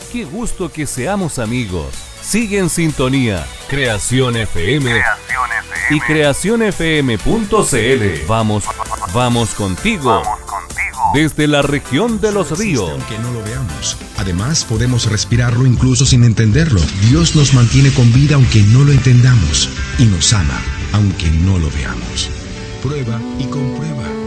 Qué gusto que seamos amigos. Sigue en sintonía. Creación FM y creacionfm.cl. Vamos contigo. Desde la región de los ríos. Aunque no lo veamos. Además, podemos respirarlo incluso sin entenderlo. Dios nos mantiene con vida aunque no lo entendamos. Y nos ama aunque no lo veamos. Prueba y comprueba.